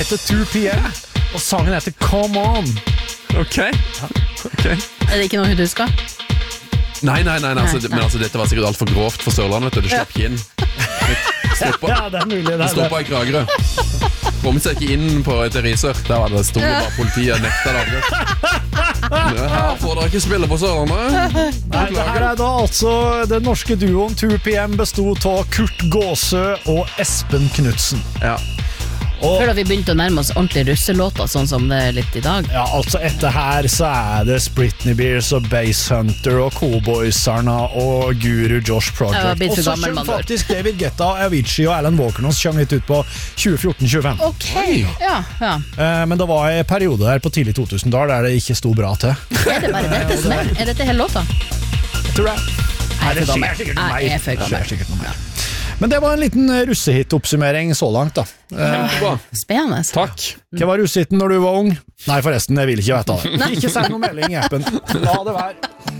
heter 2 PM, og sangen heter Come On. Ok. Er det ikke noe du husker? Nei, men dette var sikkert alt for grovt for Sørlandet, vet du. Det slapp ikke inn. Ja, det er mulig. Det står på i Kragerø. Kom seg ikke inn på et riser. Der var det stod bare politiet nekta det. Her får dere ikke spille på Sørlandet. Nei, det her er da altså den norske duoen 2 PM bestod av Kurt Gåsø og Espen Knudsen. Ja. Før da vi begynte å nærme oss ordentlig russelåter, sånn som det er litt i dag. Ja, altså etter her så er det Britney Bears og Bass Hunter og Cowboysarna og Guru Josh Project. Og så kommer faktisk David Guetta, Avicii og Alan Walker nå, som kommer litt ut på 2014-2015. Ok, ja. Men det var en periode der på tidlig 2000-tall der det ikke sto bra til. Er det bare dette som er? Er dette hele låta? Jeg tror det. Nei, det er for gammel. Men det var en liten russehit-oppsummering så langt da. Spennende. Takk. Hva var russehiten når du var ung? Nei forresten, jeg vil ikke vite det. Ikke send noen melding i appen. La det være.